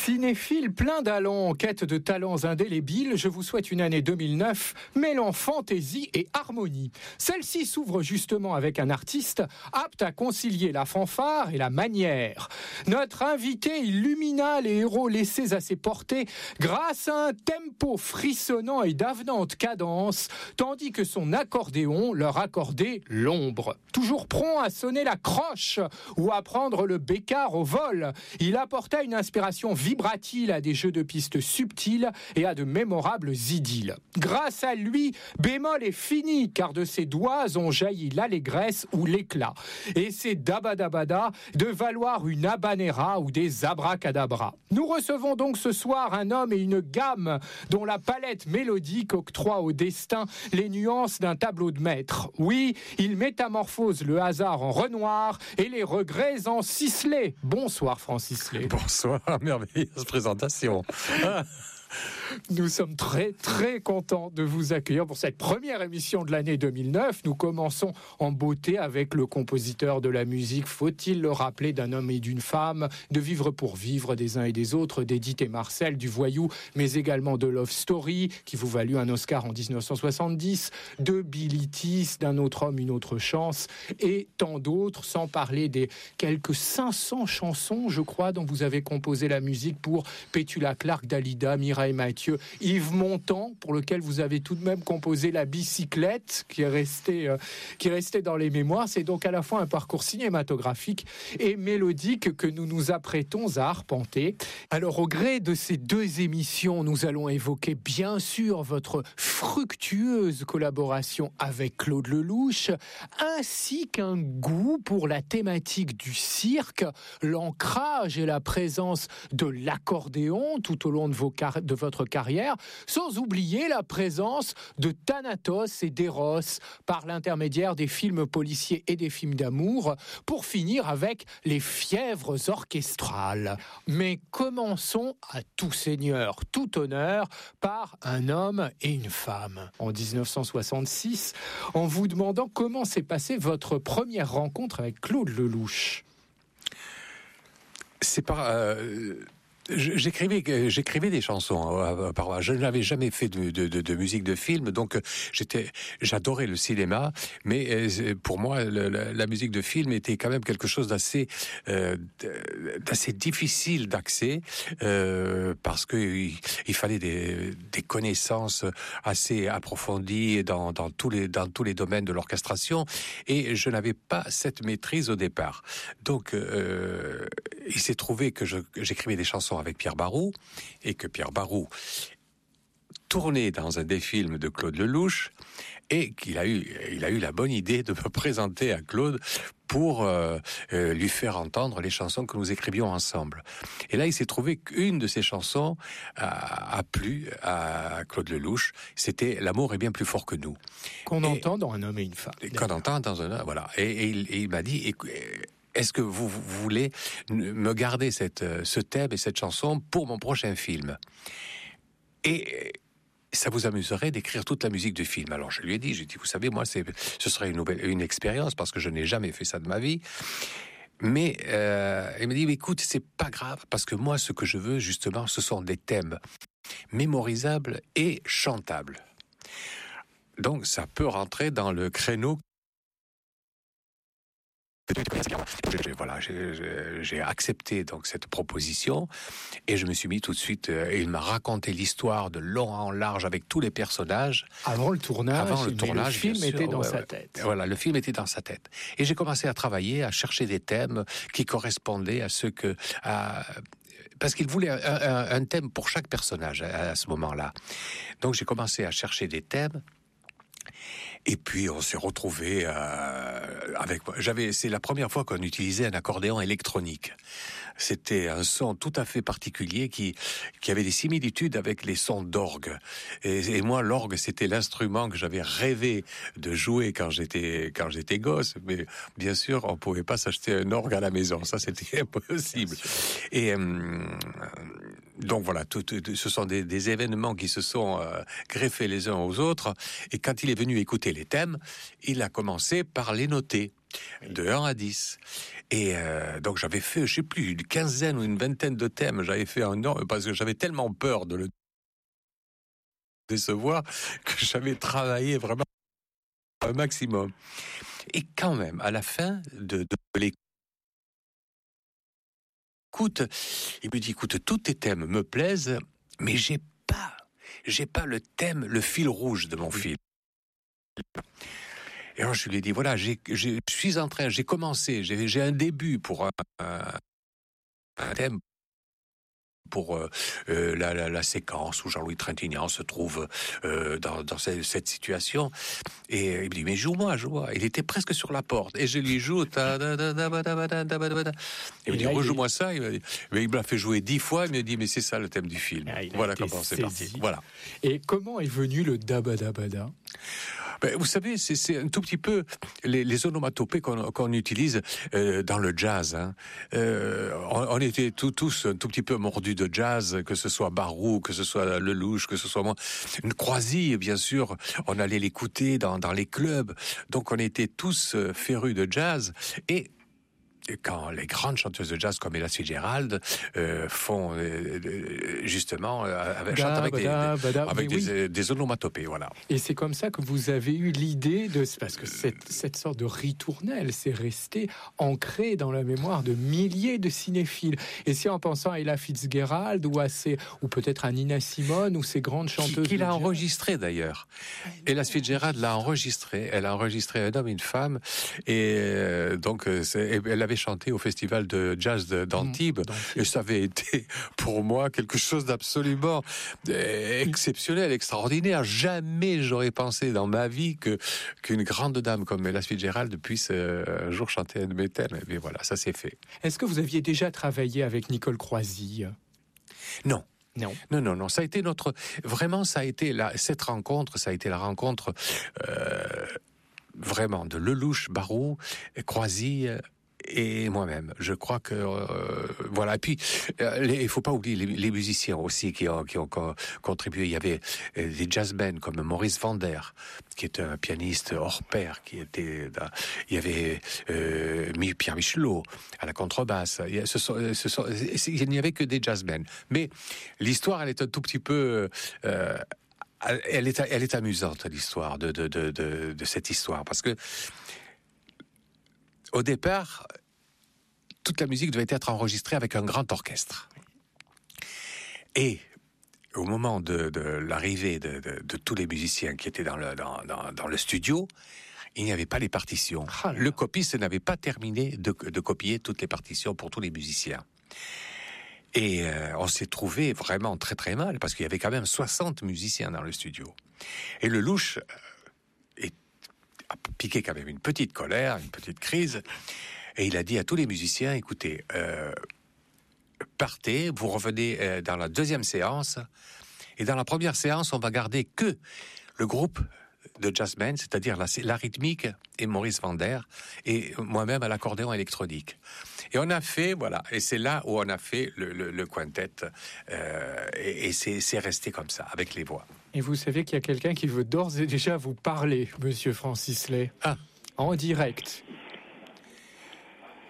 Cinéphile plein d'allants en quête de talents indélébiles, je vous souhaite une année 2009 mêlant fantaisie et harmonie. Celle-ci s'ouvre justement avec un artiste apte à concilier la fanfare et la manière. Notre invité illumina les héros laissés à ses portées grâce à un tempo frissonnant et d'avenante cadence, tandis que son accordéon leur accordait l'ombre. Toujours prompt à sonner la croche ou à prendre le bécard au vol, il apporta une inspiration vibratile à des jeux de pistes subtils et à de mémorables idylles. Grâce à lui, bémol est fini, car de ses doigts ont jailli l'allégresse ou l'éclat. Et c'est dabadabada de valoir une habanera ou des abracadabras. Nous recevons donc ce soir un homme et une gamme dont la palette mélodique octroie au destin les nuances d'un tableau de maître. Oui, il métamorphose le hasard en Renoir et les regrets en Sisley. Bonsoir Francis Lay. Bonsoir, merveilleuse présentation. Nous sommes très très contents de vous accueillir pour cette première émission de l'année 2009. Nous commençons en beauté avec le compositeur de la musique, faut-il le rappeler, d'un homme et d'une femme, de Vivre pour vivre des uns et des autres, d'Edith et Marcel, du Voyou, mais également de Love Story, qui vous valut un Oscar en 1970, de Billy Tiss, D'un autre homme, une autre chance, et tant d'autres, sans parler des quelques 500 chansons, je crois, dont vous avez composé la musique pour Petula Clark, Dalida, Mireille Mathieu, Yves Montand, pour lequel vous avez tout de même composé La bicyclette, qui est resté dans les mémoires. C'est donc à la fois un parcours cinématographique et mélodique que nous nous apprêtons à arpenter. Alors, au gré de ces deux émissions, nous allons évoquer bien sûr votre fructueuse collaboration avec Claude Lelouch, ainsi qu'un goût pour la thématique du cirque, l'ancrage et la présence de l'accordéon tout au long de votre carrière, sans oublier la présence de Thanatos et d'Eros par l'intermédiaire des films policiers et des films d'amour, pour finir avec les fièvres orchestrales. Mais commençons à tout seigneur, tout honneur, par un homme et une femme. En 1966, en vous demandant comment s'est passée votre première rencontre avec Claude Lelouch. C'est pas... J'écrivais des chansons. Je n'avais jamais fait de musique de film, donc j'adorais le cinéma, mais pour moi la musique de film était quand même quelque chose d'assez difficile d'accès, parce que il fallait des connaissances assez approfondies dans tous les domaines de l'orchestration, et je n'avais pas cette maîtrise au départ. Donc il s'est trouvé que j'écrivais des chansons avec Pierre Barou, et que Pierre Barou tournait dans un des films de Claude Lelouch, et il a eu la bonne idée de me présenter à Claude pour lui faire entendre les chansons que nous écrivions ensemble. Et là, il s'est trouvé qu'une de ces chansons a plu à Claude Lelouch. C'était L'amour est bien plus fort que nous. Qu'on entend dans Un homme et une femme. Qu'on entend dans un... Voilà. Et il m'a dit... Est-ce que vous voulez me garder ce thème et cette chanson pour mon prochain film? Et ça vous amuserait d'écrire toute la musique du film? Alors je lui ai dit, vous savez, moi, ce serait une expérience, parce que je n'ai jamais fait ça de ma vie. Mais il m'a dit, écoute, c'est pas grave, parce que moi, ce que je veux, justement, ce sont des thèmes mémorisables et chantables. Donc ça peut rentrer dans le créneau. Voilà, j'ai accepté donc cette proposition, et je me suis mis tout de suite. Il m'a raconté l'histoire de long en large avec tous les personnages. Avant le tournage, le film était dans sa tête. Voilà, le film était dans sa tête. Et j'ai commencé à travailler, à chercher des thèmes qui correspondaient à ce que... parce qu'il voulait un thème pour chaque personnage à ce moment-là. Donc j'ai commencé à chercher des thèmes. Et puis on s'est retrouvés avec. C'est la première fois qu'on utilisait un accordéon électronique. C'était un son tout à fait particulier qui avait des similitudes avec les sons d'orgue. Et moi, l'orgue, c'était l'instrument que j'avais rêvé de jouer quand j'étais gosse. Mais bien sûr, on pouvait pas s'acheter un orgue à la maison. Ça, c'était impossible. Et Donc voilà, ce sont des événements qui se sont greffés les uns aux autres. Et quand il est venu écouter les thèmes, il a commencé par les noter de 1 à 10. Et donc j'avais fait, je sais plus, une quinzaine ou une vingtaine de thèmes. J'avais fait un an parce que j'avais tellement peur de le décevoir que j'avais travaillé vraiment un maximum. Et quand même, à la fin de l'écoute, il me dit, écoute, tous tes thèmes me plaisent, mais j'ai pas le thème, le fil rouge de mon film. Et alors je lui ai dit, voilà, j'ai commencé, j'ai un début pour un thème, pour la séquence où Jean-Louis Trintignant se trouve dans cette situation. Et il me dit, mais joue-moi. Il était presque sur la porte. Et je lui joue. Il me dit, rejoue-moi ça. Mais il me l'a fait jouer 10 fois. Il me dit, mais c'est ça le thème du film. Voilà comment c'est parti. Voilà. Et comment est venu le dabadabada ? Vous savez, c'est un tout petit peu les onomatopées qu'on utilise dans le jazz. Hein. On était tous un tout petit peu mordus de jazz, que ce soit Barou, que ce soit Lelouch, que ce soit moi. Une Croisille, bien sûr, on allait l'écouter dans les clubs. Donc on était tous férus de jazz. Et quand les grandes chanteuses de jazz comme Ella Fitzgerald font justement chantent avec des onomatopées, voilà. Et c'est comme ça que vous avez eu l'idée parce que cette sorte de ritournelle s'est restée ancrée dans la mémoire de milliers de cinéphiles. Et c'est en pensant à Ella Fitzgerald ou peut-être à Nina Simone ou ces grandes chanteuses qui l'a enregistré d'ailleurs. Ella Fitzgerald l'a enregistré. Elle a enregistré Un homme et une femme et donc elle avait chanté au festival de jazz d'Antibes et ça avait été pour moi quelque chose d'absolument exceptionnel, extraordinaire. Jamais j'aurais pensé dans ma vie qu'une grande dame comme Ella Fitzgerald puisse un jour chanter un de mes thèmes. Mais voilà, ça s'est fait. Est-ce que vous aviez déjà travaillé avec Nicole Croisille ? Non. Non. Ça a été cette rencontre, ça a été la rencontre vraiment de Lelouch, Barou, Croisille et moi-même. Je crois que voilà. Et puis il faut pas oublier les musiciens aussi qui ont contribué. Il y avait des jazzmen comme Maurice Vander, qui était un pianiste hors pair, il y avait Pierre Michelot à la contrebasse. Il n'y avait que des jazzmen. Mais l'histoire, elle est un tout petit peu elle est amusante, l'histoire de cette histoire, parce que au départ, toute la musique devait être enregistrée avec un grand orchestre. Et au moment de l'arrivée de tous les musiciens qui étaient dans le studio, il n'y avait pas les partitions. Le copiste n'avait pas terminé de copier toutes les partitions pour tous les musiciens. Et on s'est trouvé vraiment très très mal, parce qu'il y avait quand même 60 musiciens dans le studio. Et Lelouch a piqué quand même une petite colère, une petite crise, et il a dit à tous les musiciens, écoutez, partez, vous revenez dans la deuxième séance, et dans la première séance, on va garder que le groupe de jazzmen, c'est-à-dire la rythmique et Maurice Vander, et moi-même à l'accordéon électronique. Et on a fait, voilà, et c'est là où on a fait le quintet, et c'est resté comme ça, avec les voix. Et vous savez qu'il y a quelqu'un qui veut d'ores et déjà vous parler, monsieur Francis Lay. Ah. En direct. Allô ?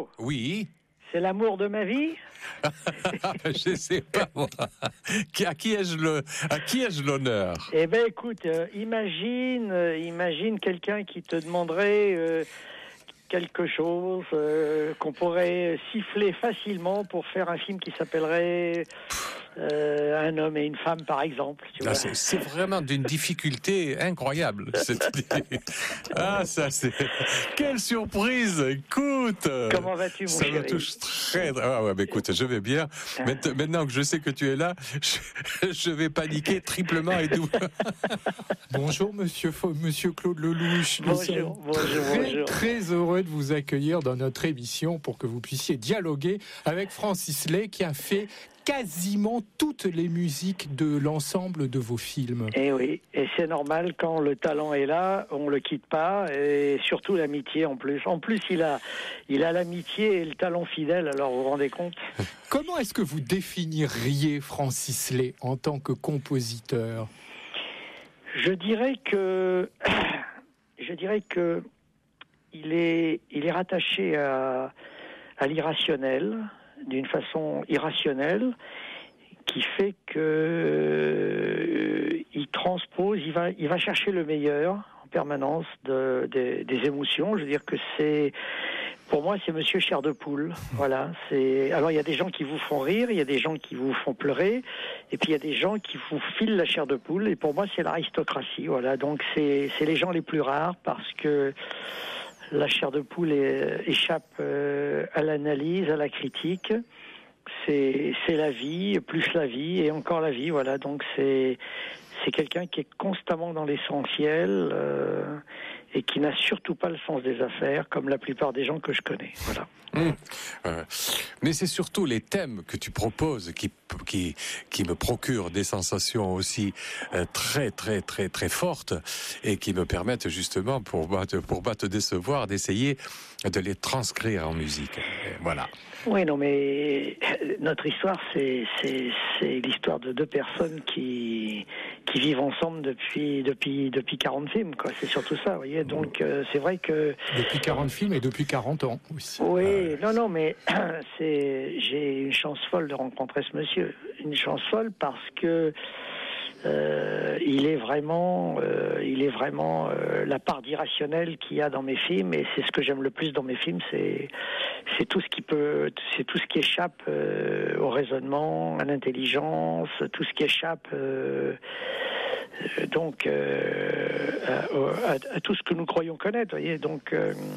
Oui. C'est l'amour de ma vie ? Je sais pas, moi. À qui ai-je l'honneur ? Eh ben, écoute, imagine quelqu'un qui te demanderait quelque chose qu'on pourrait siffler facilement pour faire un film qui s'appellerait Un homme et une femme, par exemple. Tu vois. C'est vraiment d'une difficulté incroyable, cette idée. Ça c'est... Quelle surprise! Écoute! Comment vas-tu, mon chéri? Ça me touche très... mais écoute, je vais bien. Maintenant que je sais que tu es là, je vais paniquer triplement et doublement. Bonjour, monsieur Claude Lelouch. Bonjour. Très heureux de vous accueillir dans notre émission pour que vous puissiez dialoguer avec Francis Lay, qui a fait quasiment toutes les musiques de l'ensemble de vos films. Et oui, et c'est normal, quand le talent est là, on le quitte pas, et surtout l'amitié en plus. En plus, il a l'amitié et le talent fidèle, alors vous vous rendez compte? Comment est-ce que vous définiriez Francis Lay en tant que compositeur? Je dirais que il est rattaché à l'irrationnel, d'une façon irrationnelle, qui fait que il transpose, il va chercher le meilleur en permanence des émotions. Je veux dire que pour moi, c'est Monsieur Chair de Poule. Voilà. Alors, il y a des gens qui vous font rire, il y a des gens qui vous font pleurer, et puis il y a des gens qui vous filent la chair de poule. Et pour moi, c'est l'aristocratie. Voilà. Donc, c'est les gens les plus rares, parce que la chair de poule échappe à l'analyse, à la critique. C'est la vie, plus la vie, et encore la vie. Voilà. Donc, c'est quelqu'un qui est constamment dans l'essentiel, et qui n'a surtout pas le sens des affaires, comme la plupart des gens que je connais. Voilà. Mais c'est surtout les thèmes que tu proposes qui me procurent des sensations aussi très très très très fortes, et qui me permettent justement, pour pas te décevoir, d'essayer de les transcrire en musique. Voilà. Oui, non, mais notre histoire, c'est l'histoire de deux personnes qui vivent ensemble depuis 40 films, quoi. C'est surtout ça, vous voyez. Donc, c'est vrai que... Depuis 40 films et depuis 40 ans aussi. Oui, non, mais j'ai une chance folle de rencontrer ce monsieur. Une chance folle parce que il est vraiment la part d'irrationnel qu'il y a dans mes films, et c'est ce que j'aime le plus dans mes films, c'est tout ce qui échappe au raisonnement, à l'intelligence, tout ce qui échappe à tout ce que nous croyons connaître, voyez. Donc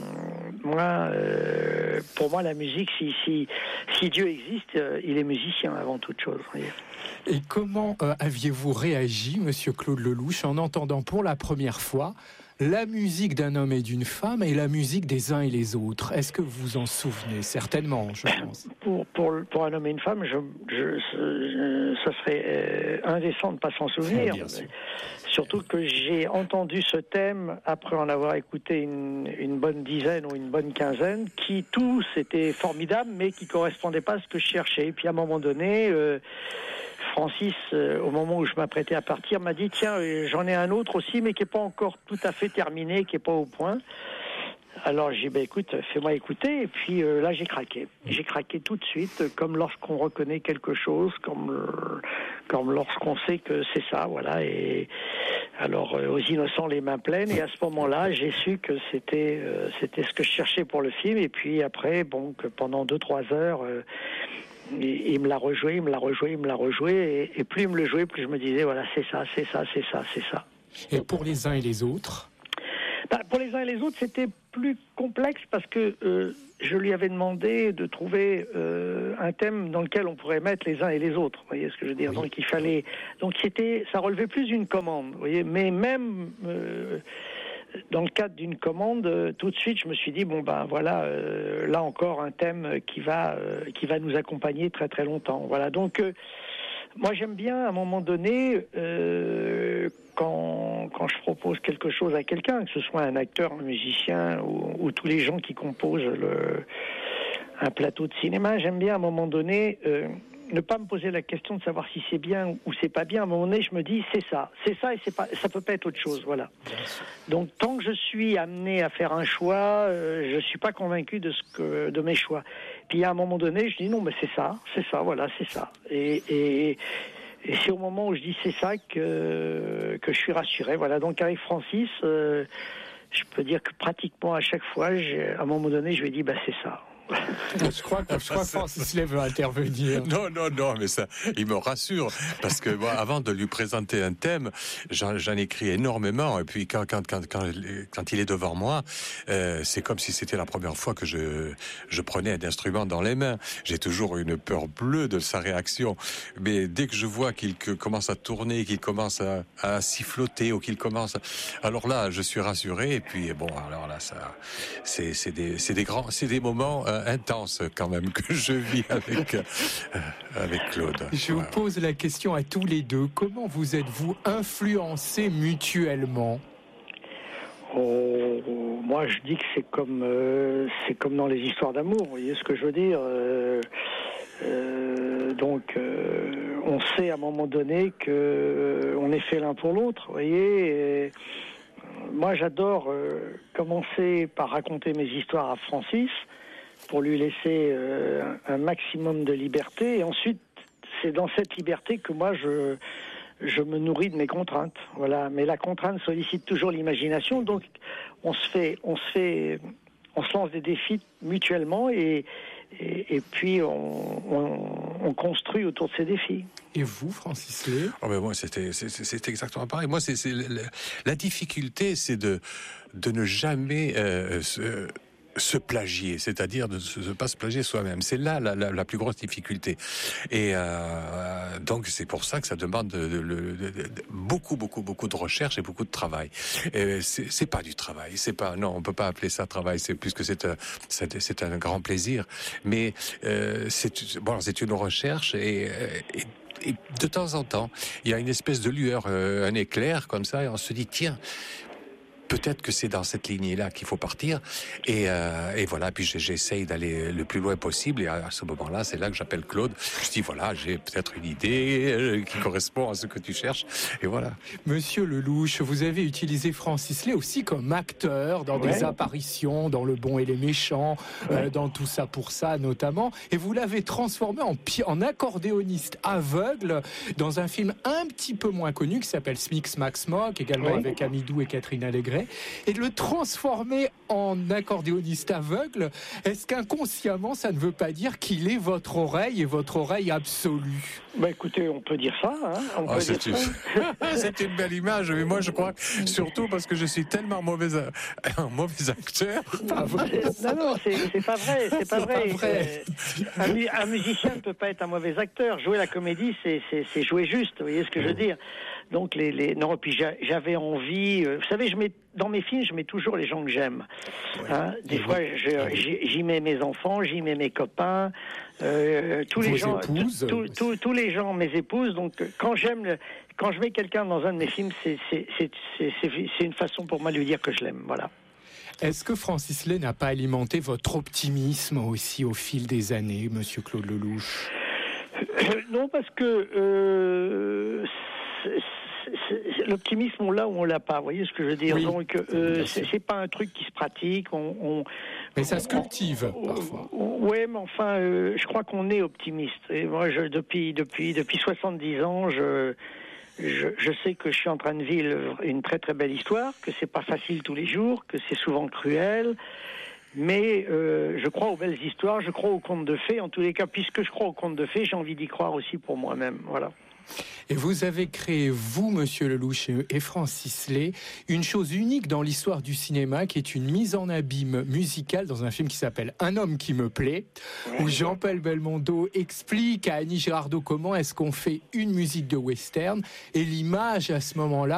pour moi, la musique, si Dieu existe, il est musicien avant toute chose, voyez. Et comment aviez-vous réagi, Monsieur Claude Lelouch, en entendant pour la première fois la musique d'un homme et d'une femme et la musique des uns et les autres? Est-ce que vous vous en souvenez? Certainement, je pense. Pour un homme et une femme, ça serait indécent de ne pas s'en souvenir. Surtout que j'ai entendu ce thème après en avoir écouté une bonne dizaine ou une bonne quinzaine, qui tous étaient formidables, mais qui ne correspondaient pas à ce que je cherchais. Et puis à un moment donné... Francis, au moment où je m'apprêtais à partir, m'a dit: tiens, j'en ai un autre aussi, mais qui n'est pas encore tout à fait terminé, qui n'est pas au point. Alors j'ai dit: écoute, fais-moi écouter. Et puis là, j'ai craqué. J'ai craqué tout de suite, comme lorsqu'on reconnaît quelque chose, comme lorsqu'on sait que c'est ça, voilà. Et alors, aux innocents, les mains pleines. Et à ce moment-là, j'ai su que c'était ce que je cherchais pour le film. Et puis après, que pendant 2-3 heures... il me l'a rejoué, et plus il me le jouait, plus je me disais: voilà, c'est ça. Et pour les uns et les autres? Pour les uns et les autres, c'était plus complexe, parce que je lui avais demandé de trouver un thème dans lequel on pourrait mettre les uns et les autres, vous voyez ce que je veux dire. Oui. Donc ça relevait plus d'une commande, vous voyez, mais même... dans le cadre d'une commande, tout de suite, je me suis dit: voilà, là encore un thème qui va nous accompagner très très longtemps. Voilà. Donc, moi j'aime bien à un moment donné, quand je propose quelque chose à quelqu'un, que ce soit un acteur, un musicien ou tous les gens qui composent un plateau de cinéma, j'aime bien à un moment donné ne pas me poser la question de savoir si c'est bien ou c'est pas bien. À un moment donné, je me dis: c'est ça, et ça peut pas être autre chose, voilà. Donc, tant que je suis amené à faire un choix, je suis pas convaincu de mes choix. Puis à un moment donné, je dis: non, mais c'est ça, voilà, c'est ça. Et c'est au moment où je dis c'est ça que je suis rassuré, voilà. Donc avec Francis, je peux dire que pratiquement à chaque fois, à un moment donné, je lui ai dit: c'est ça. Je crois que Francis Lay veut intervenir. Non, mais ça, il me rassure, parce que moi, avant de lui présenter un thème, j'en écris énormément, et puis quand il est devant moi, c'est comme si c'était la première fois que je prenais un instrument dans les mains. J'ai toujours une peur bleue de sa réaction, mais dès que je vois qu'il commence à tourner, qu'il commence à siffloter, ou qu'il commence, alors là, je suis rassuré. Et puis alors là, ça, c'est des moments intense quand même que je vis avec Claude. Je vous pose la question à tous les deux. Comment vous êtes-vous influencés mutuellement ? Moi, je dis que c'est comme dans les histoires d'amour. Vous voyez ce que je veux dire ? On sait à un moment donné que on est fait l'un pour l'autre. Vous voyez. Et moi, j'adore commencer par raconter mes histoires à Francis pour lui laisser un maximum de liberté. Et ensuite, c'est dans cette liberté que moi je me nourris de mes contraintes, voilà. Mais la contrainte sollicite toujours l'imagination, donc on se lance des défis mutuellement et puis on construit autour de ces défis. Et vous, Francis Lay ? Moi, c'est exactement pareil. Moi, c'est la difficulté, c'est de ne jamais se plagier, c'est-à-dire de ne pas se plagier soi-même. C'est là la plus grosse difficulté. Et donc c'est pour ça que ça demande beaucoup de recherche et beaucoup de travail. C'est pas du travail, non, on peut pas appeler ça travail. C'est plus que c'est un grand plaisir. Mais c'est une recherche et de temps en temps, il y a une espèce de lueur, un éclair comme ça, et on se dit tiens. Peut-être que c'est dans cette lignée-là qu'il faut partir. Et voilà, puis j'essaye d'aller le plus loin possible. Et à ce moment-là, c'est là que j'appelle Claude. Je dis, voilà, j'ai peut-être une idée qui correspond à ce que tu cherches. Et voilà. Monsieur Lelouch, vous avez utilisé Francis Lay aussi comme acteur dans des apparitions, dans Le Bon et les Méchants, dans Tout ça pour ça notamment. Et vous l'avez transformé en accordéoniste aveugle dans un film un petit peu moins connu qui s'appelle Smic Smack Smock, également avec Amidou et Catherine Allégret. Et de le transformer en accordéoniste aveugle, est-ce qu'inconsciemment, ça ne veut pas dire qu'il est votre oreille et votre oreille absolue ? Écoutez, on peut dire ça. C'est une belle image, mais moi je crois surtout parce que je suis tellement un mauvais acteur. Non, c'est pas vrai. C'est pas vrai. Un musicien ne peut pas être un mauvais acteur. Jouer la comédie, c'est jouer juste. Vous voyez ce que je veux dire ? Donc non, puis j'avais envie. Vous savez, dans mes films, je mets toujours les gens que j'aime. Des fois, j'y mets mes enfants, j'y mets mes copains, tous les gens, tous les gens, mes épouses. Donc, quand je mets quelqu'un dans un de mes films, c'est une façon pour moi de lui dire que je l'aime. Voilà. Est-ce que Francis Lay n'a pas alimenté votre optimisme aussi au fil des années, Monsieur Claude Lelouch ? Non, parce que l'optimisme, on l'a ou on l'a pas. Vous voyez ce que je veux dire ? Oui. Donc, c'est pas un truc qui se pratique. Mais ça se cultive parfois. Oui, mais enfin, je crois qu'on est optimiste. Et moi, depuis 70 ans, je sais que je suis en train de vivre une très très belle histoire, que c'est pas facile tous les jours, que c'est souvent cruel. Mais je crois aux belles histoires, je crois aux contes de fées. En tous les cas, puisque je crois aux contes de fées, j'ai envie d'y croire aussi pour moi-même. Voilà. Et vous avez créé, vous, Monsieur Lelouch et Francis Lay, une chose unique dans l'histoire du cinéma, qui est une mise en abîme musicale dans un film qui s'appelle Un homme qui me plaît, où Jean-Paul Belmondo explique à Annie Girardot comment est-ce qu'on fait une musique de western, et l'image à ce moment-là